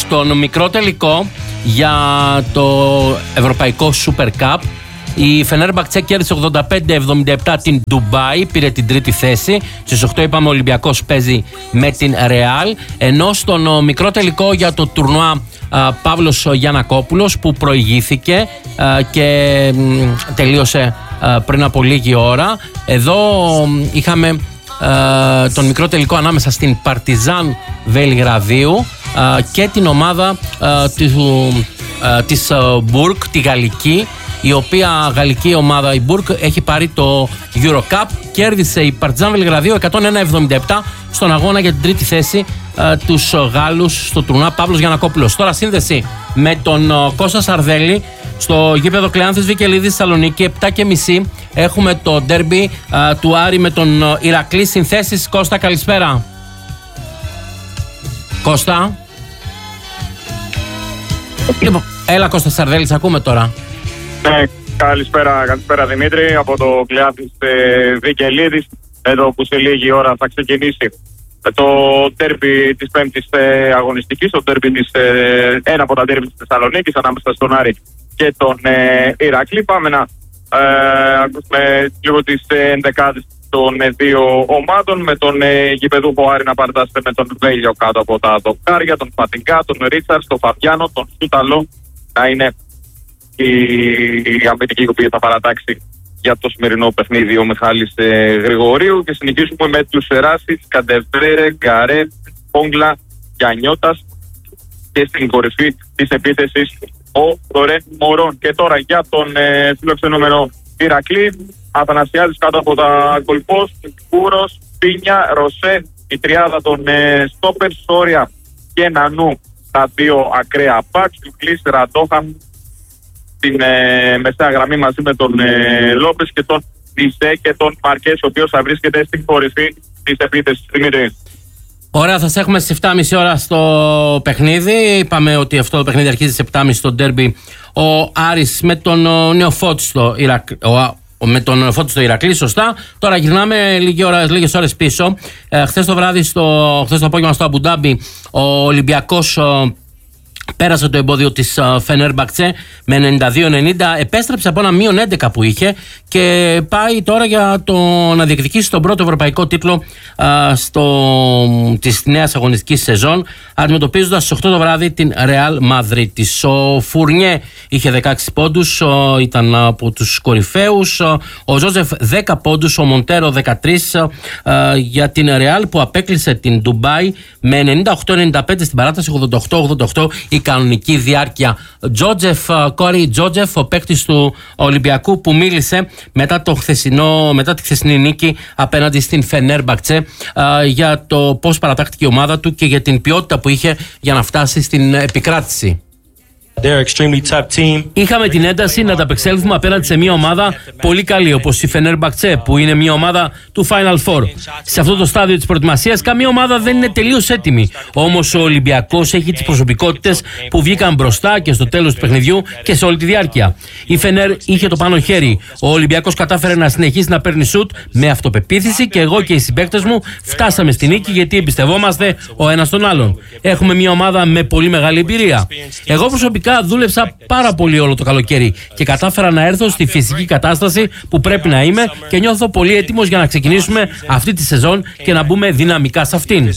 στον μικρό τελικό για το Ευρωπαϊκό Super Cup, η Φενέρμπαχτσε κέρδισε 85-77 την Ντουμπάι, πήρε την τρίτη θέση. Στις 8 είπαμε ο Ολυμπιακός παίζει με την Ρεάλ. Ενώ στον μικρό τελικό για το τουρνουά Παύλος Γιαννακόπουλος, που προηγήθηκε και τελείωσε πριν από λίγη ώρα, εδώ είχαμε τον μικρό τελικό ανάμεσα στην Παρτιζάν Βελιγραδίου και την ομάδα της Μπουργκ, τη γαλλική, η οποία γαλλική ομάδα, η Μπουργκ, έχει πάρει το Eurocup. Κέρδισε η Παρτιζάν Βελιγραδίου 101-77 στον αγώνα για την τρίτη θέση τους Γάλλους στο τουρνουά Παύλος Γιαννακόπουλος. Τώρα σύνδεση με τον Κώστα Σαρδέλη στο γήπεδο Κλεάνθης Βικελίδης Θεσσαλονίκη. 7:30 έχουμε το ντέρμπι του Άρη με τον Ηρακλή. Συνθέσεις, Κώστα, καλησπέρα. Κώστα. Λοιπόν, έλα Κώστα Σαρδέλη, ακούμε τώρα. Καλησπέρα Δημήτρη, από το Κλεάνθης Βικελίδης, εδώ που σε λίγη ώρα θα ξεκινήσει το ντέρμπι της πέμπτης αγωνιστικής, το ντέρμπι ένα από τα ντέρμπι της Θεσσαλονίκης ανάμεσα στον Άρη και τον Ηρακλή. Πάμε να ακούσουμε λίγο τις ενδεκάδες των δύο ομάδων, με τον γηπεδούχο Άρη να παρτάσετε με τον Βέλιο κάτω από τα δοκάρια, τον Πατιγκά, τον Ρίτσαρς, τον Φαβιάνο, τον Σούταλο να είναι η αμυντική η οποία θα παρατάξει για το σημερινό παιχνίδι ο Μιχάλης Γρηγορίου. Και συνεχίσουμε με τους Ράσιτς, Καντεβέρε, Γκαρέ, Πόγκλα, Γιαννιώτας και στην κορυφή της επίθεσης ο Ρορέν Μωρόν. Και τώρα για τον φιλοξενούμενο Ηρακλή, Αθανασιάδης κάτω από τα κολπός, Κούρος, Πίνια, Ροσέ, η τριάδα των στόπερ, Σόρια και Νανού, τα δύο ακραία μπακς, Κλής, Ραντόχαν στην μεσαία γραμμή μαζί με τον Λόπες και τον Νισέ και τον Μαρκές, ο οποίος θα βρίσκεται στην κορυφή της επίθεσης. Δημήτρη. Ωραία, θα σε έχουμε στις 7:30 ώρα στο παιχνίδι. Είπαμε ότι αυτό το παιχνίδι αρχίζει στις 7:30 στο ντέρμπι ο Άρης με τον Νεοφώτη στο Ηρακλή, σωστά. Τώρα γυρνάμε λίγες ώρες πίσω. Χθες το απόγευμα στο Αμπουντάμπι ο Ολυμπιακός πέρασε το εμπόδιο της Φενέρμπαχτσε με 92-90, επέστρεψε από ένα μείον 11 που είχε και πάει τώρα για να διεκδικήσει τον πρώτο ευρωπαϊκό τίτλο της νέας αγωνιστικής σεζόν, αντιμετωπίζοντας στις 8 το βράδυ την Ρεάλ Μαδρίτης. Ο Φουρνιέ είχε 16 πόντους, ήταν από τους κορυφαίους, ο Ζόζεφ 10 πόντους, ο Μοντέρο 13 για την Ρεάλ που απέκλεισε την Ντουμπάι με 98-95 στην παράταση, 88-88 η κανονική διάρκεια. Κόρι Τζότζεφ, ο παίκτης του Ολυμπιακού, που μίλησε μετά τη χθεσινή νίκη απέναντι στην Φενέρμπαχτσε για το πώς παρατάχθηκε η ομάδα του και για την ποιότητα που είχε για να φτάσει στην επικράτηση. Είχαμε την ένταση να ανταπεξέλθουμε απέναντι σε μια ομάδα πολύ καλή, όπως η Φενέρμπαχτσε, που είναι μια ομάδα του Final Four. Σε αυτό το στάδιο της προετοιμασίας, καμία ομάδα δεν είναι τελείως έτοιμη. Όμως ο Ολυμπιακός έχει τις προσωπικότητες που βγήκαν μπροστά και στο τέλος του παιχνιδιού και σε όλη τη διάρκεια. Η Φενέρ είχε το πάνω χέρι. Ο Ολυμπιακός κατάφερε να συνεχίσει να παίρνει σουτ με αυτοπεποίθηση και εγώ και οι συμπαίκτες μου φτάσαμε στη νίκη γιατί εμπιστευόμαστε ο ένας τον άλλον. Έχουμε μια ομάδα με πολύ μεγάλη εμπειρία. Εγώ προσωπικά δούλεψα πάρα πολύ όλο το καλοκαίρι και κατάφερα να έρθω στη φυσική κατάσταση που πρέπει να είμαι και νιώθω πολύ έτοιμος για να ξεκινήσουμε αυτή τη σεζόν και να μπούμε δυναμικά σε αυτήν.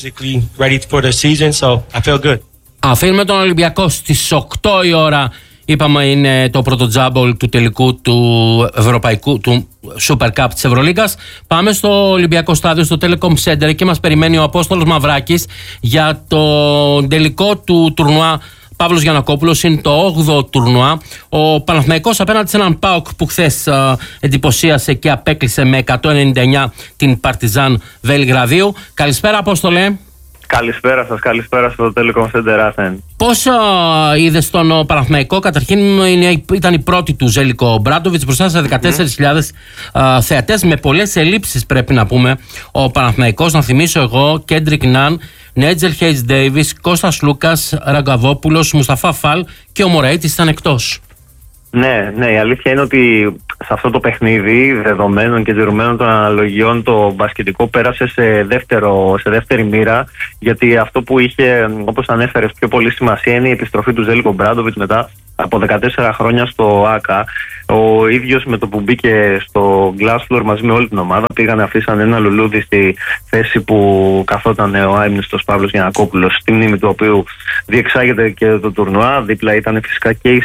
Αφήνουμε τον Ολυμπιακό στις 8 η ώρα. Είπαμε είναι το πρώτο τζάμπολ του τελικού του Ευρωπαϊκού του Super Cup της Ευρωλίγκας. Πάμε στο Ολυμπιακό στάδιο, στο Telecom Center, και μας περιμένει ο Απόστολος Μαυράκης για το τελικό του τουρνουά Παύλος Γιαννακόπουλος. Είναι το 8ο τουρνουά. Ο Παναθηναϊκός απέναντι σε έναν ΠΑΟΚ που χθες εντυπωσίασε και απέκλεισε με 199 την Παρτιζάν Βελιγραδίου. Καλησπέρα, Απόστολε. Καλησπέρα σας, καλησπέρα στο Telecom Center Athens. Πώς είδες τον Παναθηναϊκό? Καταρχήν ήταν η πρώτη του Ζέλικο Μπράντοβιτς μπροστά σε 14.000 θεατές, με πολλές ελλείψεις πρέπει να πούμε. Ο Παναθηναϊκός, να θυμίσω εγώ, Κέντρικ Ναν, Νέτζελ Χέιτς Ντέιβις, Κώστας Λούκας, Ραγκαβόπουλος, Μουσταφά Φαλ και ο Μωραΐτης ήταν εκτός. Ναι, η αλήθεια είναι ότι σε αυτό το παιχνίδι δεδομένων και τηρουμένων των αναλογιών το μπασκετικό πέρασε σε δεύτερη μοίρα, γιατί αυτό που είχε, όπως ανέφερες, πιο πολύ σημασία είναι η επιστροφή του Ζέλικο Μπράντοβιτς μετά από 14 χρόνια στο ΆΚΑ. Ο ίδιος με το που μπήκε στο glass floor μαζί με όλη την ομάδα αφήσαν ένα λουλούδι στη θέση που καθόταν ο άιμνηστος Παύλος Γιαννακόπουλος, στη μνήμη του οποίου διεξάγεται και το τουρνουά. Δίπλα ήταν φυσικά και η